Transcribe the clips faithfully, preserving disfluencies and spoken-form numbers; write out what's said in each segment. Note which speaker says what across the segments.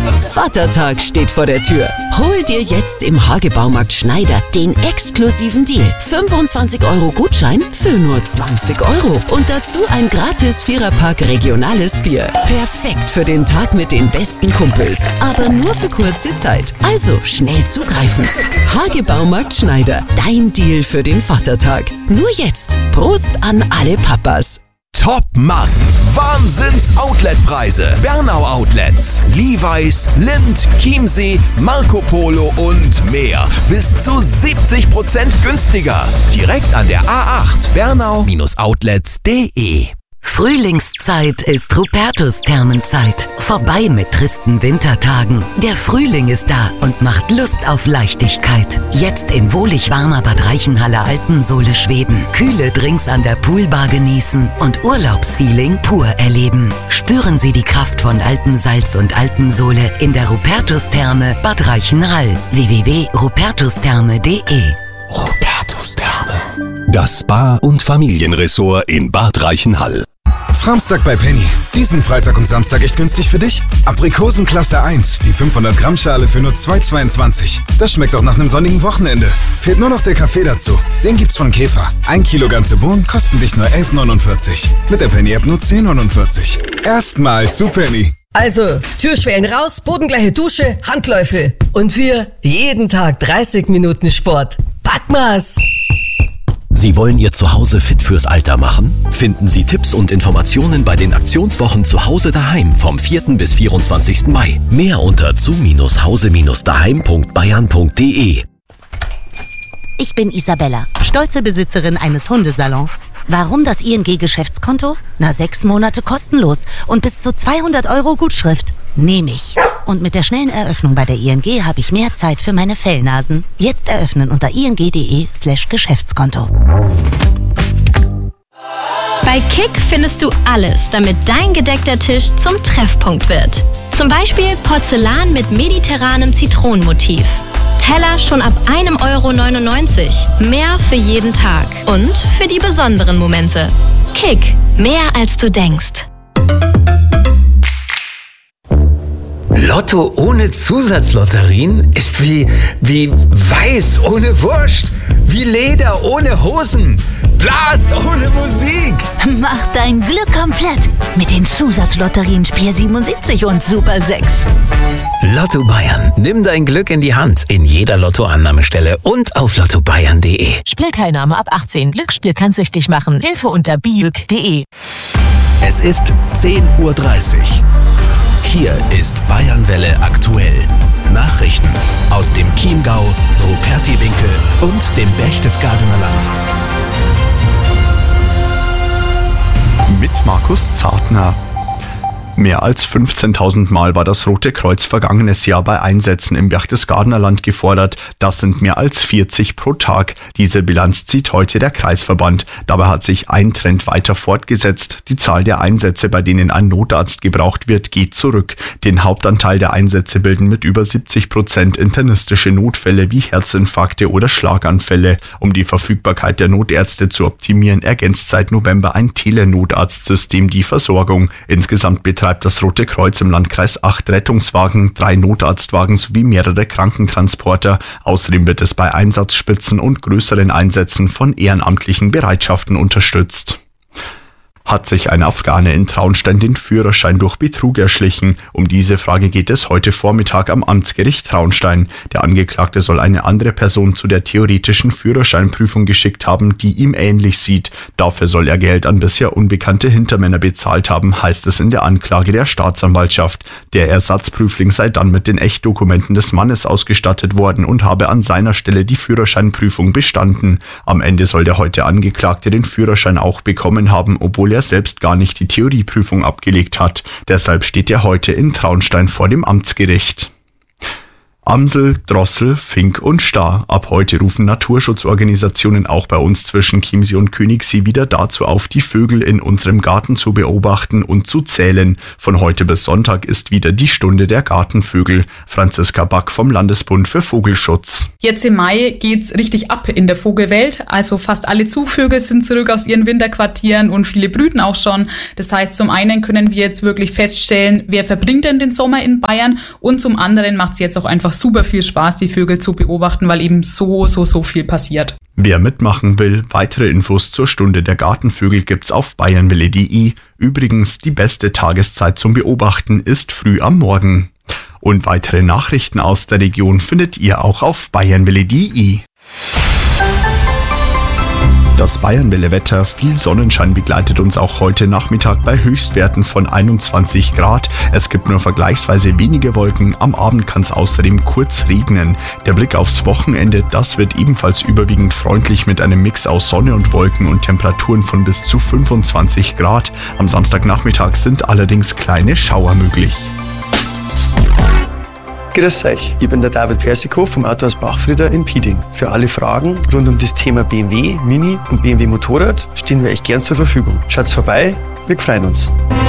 Speaker 1: Vatertag steht vor der Tür. Hol dir jetzt im Hagebaumarkt Schneider den exklusiven Deal. fünfundzwanzig Euro Gutschein für nur zwanzig Euro. Und dazu ein gratis Viererpack regionales Bier. Perfekt für den Tag mit den besten Kumpels. Aber nur für kurze Zeit. Also schnell zugreifen. Hagebaumarkt Schneider. Dein Deal für den Vatertag. Nur jetzt. Prost an alle Papas.
Speaker 2: Top-Mann. Wahnsinns-Outlet-Preise. Bernau Outlets, Levi's, Lindt, Chiemsee, Marco Polo und mehr. Bis zu siebzig Prozent günstiger. Direkt an der A acht. Bernau Outlets punkt de.
Speaker 3: Frühlingszeit ist Rupertus-Thermenzeit. Vorbei mit tristen Wintertagen. Der Frühling ist da und macht Lust auf Leichtigkeit. Jetzt in wohlig warmer Bad Reichenhaller Alpensohle schweben, kühle Drinks an der Poolbar genießen und Urlaubsfeeling pur erleben. Spüren Sie die Kraft von Alpensalz und Alpensohle in der Rupertus-Therme Bad Reichenhall. w w w punkt rupertustherme punkt de.
Speaker 2: Rupertus Therme. Das Spa- und Familienressort in Bad Reichenhall.
Speaker 4: Framstag bei Penny. Diesen Freitag und Samstag echt günstig für dich? Aprikosen Klasse eins, die fünfhundert Gramm Schale für nur zwei Euro zweiundzwanzig. Das schmeckt auch nach einem sonnigen Wochenende. Fehlt nur noch der Kaffee dazu. Den gibt's von Käfer. Ein Kilo ganze Bohnen kosten dich nur elf neunundvierzig. Mit der Penny-App nur zehn neunundvierzig. Erstmal zu Penny.
Speaker 5: Also, Türschwellen raus, bodengleiche Dusche, Handläufe. Und wir jeden Tag dreißig Minuten Sport. Packen wir's!
Speaker 2: Sie wollen Ihr Zuhause fit fürs Alter machen? Finden Sie Tipps und Informationen bei den Aktionswochen Zuhause daheim vom vierten bis vierundzwanzigsten Mai. Mehr unter zu hause daheim punkt bayern punkt de.
Speaker 6: Ich bin Isabella, stolze Besitzerin eines Hundesalons. Warum das I N G-Geschäftskonto? Na, sechs Monate kostenlos und bis zu zweihundert Euro Gutschrift. Nehme ich. Und mit der schnellen Eröffnung bei der I N G habe ich mehr Zeit für meine Fellnasen. Jetzt eröffnen unter ing.de slash Geschäftskonto.
Speaker 7: Bei Kick findest du alles, damit dein gedeckter Tisch zum Treffpunkt wird. Zum Beispiel Porzellan mit mediterranem Zitronenmotiv. Teller schon ab einem Euro neunundneunzig. Mehr für jeden Tag und für die besonderen Momente. Kick, mehr als du denkst.
Speaker 8: Lotto ohne Zusatzlotterien ist wie, wie Weiß ohne Wurst, wie Leder ohne Hosen, Blas ohne Musik.
Speaker 9: Mach dein Glück komplett mit den Zusatzlotterien Spiel siebenundsiebzig und Super sechs.
Speaker 8: Lotto Bayern. Nimm dein Glück in die Hand. In jeder Lottoannahmestelle und auf lotto bayern punkt de.
Speaker 9: Spielteilnahme ab achtzehn. Glücksspiel kann süchtig machen. Hilfe unter biuk punkt de.
Speaker 2: Es ist zehn Uhr dreißig. Hier ist Bayernwelle aktuell. Nachrichten aus dem Chiemgau, Rupertiwinkel und dem Berchtesgadener Land.
Speaker 10: Mit Markus Zartner. Mehr als fünfzehntausend Mal war das Rote Kreuz vergangenes Jahr bei Einsätzen im Berchtesgadener Land gefordert. Das sind mehr als vierzig pro Tag. Diese Bilanz zieht heute der Kreisverband. Dabei hat sich ein Trend weiter fortgesetzt. Die Zahl der Einsätze, bei denen ein Notarzt gebraucht wird, geht zurück. Den Hauptanteil der Einsätze bilden mit über siebzig Prozent internistische Notfälle wie Herzinfarkte oder Schlaganfälle. Um die Verfügbarkeit der Notärzte zu optimieren, ergänzt seit November ein Telenotarztsystem die Versorgung. Insgesamt betreibt das Rote Kreuz im Landkreis acht Rettungswagen, drei Notarztwagen sowie mehrere Krankentransporter. Außerdem wird es bei Einsatzspitzen und größeren Einsätzen von ehrenamtlichen Bereitschaften unterstützt. Hat sich ein Afghane in Traunstein den Führerschein durch Betrug erschlichen? Um diese Frage geht es heute Vormittag am Amtsgericht Traunstein. Der Angeklagte soll eine andere Person zu der theoretischen Führerscheinprüfung geschickt haben, die ihm ähnlich sieht. Dafür soll er Geld an bisher unbekannte Hintermänner bezahlt haben, heißt es in der Anklage der Staatsanwaltschaft. Der Ersatzprüfling sei dann mit den Echtdokumenten des Mannes ausgestattet worden und habe an seiner Stelle die Führerscheinprüfung bestanden. Am Ende soll der heute Angeklagte den Führerschein auch bekommen haben, obwohl er selbst gar nicht die Theorieprüfung abgelegt hat. Deshalb steht er heute in Traunstein vor dem Amtsgericht. Amsel, Drossel, Fink und Star. Ab heute rufen Naturschutzorganisationen auch bei uns zwischen Chiemsee und Königssee wieder dazu auf, die Vögel in unserem Garten zu beobachten und zu zählen. Von heute bis Sonntag ist wieder die Stunde der Gartenvögel. Franziska Back vom Landesbund für Vogelschutz.
Speaker 11: Jetzt im Mai geht's richtig ab in der Vogelwelt. Also fast alle Zugvögel sind zurück aus ihren Winterquartieren und viele brüten auch schon. Das heißt, zum einen können wir jetzt wirklich feststellen, wer verbringt denn den Sommer in Bayern, und zum anderen macht es jetzt auch einfach super viel Spaß, die Vögel zu beobachten, weil eben so, so, so viel passiert.
Speaker 10: Wer mitmachen will, weitere Infos zur Stunde der Gartenvögel gibt's auf bayernwelle punkt de. Übrigens, die beste Tageszeit zum Beobachten ist früh am Morgen. Und weitere Nachrichten aus der Region findet ihr auch auf bayernwelle punkt de. Das Bayernwelle-Wetter, viel Sonnenschein begleitet uns auch heute Nachmittag bei Höchstwerten von einundzwanzig Grad. Es gibt nur vergleichsweise wenige Wolken, am Abend kann es außerdem kurz regnen. Der Blick aufs Wochenende, das wird ebenfalls überwiegend freundlich mit einem Mix aus Sonne und Wolken und Temperaturen von bis zu fünfundzwanzig Grad. Am Samstagnachmittag sind allerdings kleine Schauer möglich.
Speaker 12: Grüß euch, ich bin der David Persikow vom Autohaus Bachfrieder in Pieding. Für alle Fragen rund um das Thema B M W, Mini und B M W Motorrad stehen wir euch gern zur Verfügung. Schaut's vorbei, wir freuen uns.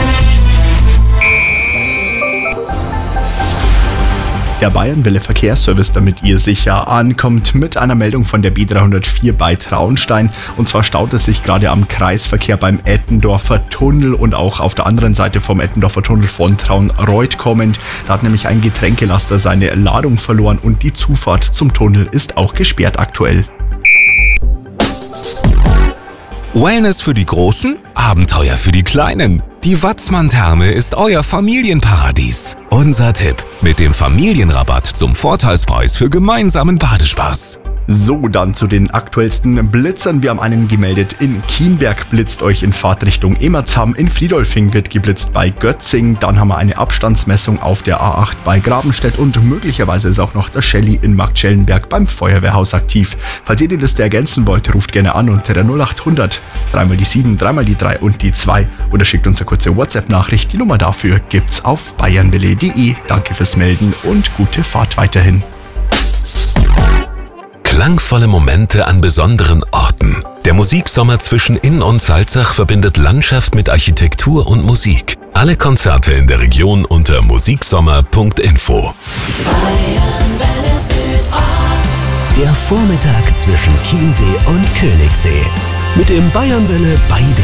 Speaker 10: Der Bayernwelle Verkehrsservice, damit ihr sicher ankommt, mit einer Meldung von der B dreihundertvier bei Traunstein. Und zwar staut es sich gerade am Kreisverkehr beim Ettendorfer Tunnel und auch auf der anderen Seite vom Ettendorfer Tunnel von Traunreuth kommend. Da hat nämlich ein Getränkelaster seine Ladung verloren und die Zufahrt zum Tunnel ist auch gesperrt aktuell.
Speaker 13: Wellness für die Großen, Abenteuer für die Kleinen. Die Watzmann-Therme ist euer Familienparadies. Unser Tipp: mit dem Familienrabatt zum Vorteilspreis für gemeinsamen Badespaß.
Speaker 10: So, dann zu den aktuellsten Blitzern. Wir haben einen gemeldet. In Kienberg blitzt euch in Fahrtrichtung Emmersham. In Friedolfing wird geblitzt bei Götzing. Dann haben wir eine Abstandsmessung auf der A acht bei Grabenstedt. Und möglicherweise ist auch noch der Shelly in Marktschellenberg beim Feuerwehrhaus aktiv. Falls ihr die Liste ergänzen wollt, ruft gerne an unter der null acht hundert, dreimal die sieben, dreimal die drei und die zwei. Oder schickt uns eine kurze WhatsApp-Nachricht. Die Nummer dafür gibt's auf bayernwelle punkt de. Danke fürs Melden und gute Fahrt weiterhin.
Speaker 13: Klangvolle Momente an besonderen Orten. Der Musiksommer zwischen Inn und Salzach verbindet Landschaft mit Architektur und Musik. Alle Konzerte in der Region unter musiksommer punkt info.
Speaker 2: Der Vormittag zwischen Chiemsee und Königssee. Mit dem Bayernwelle Beide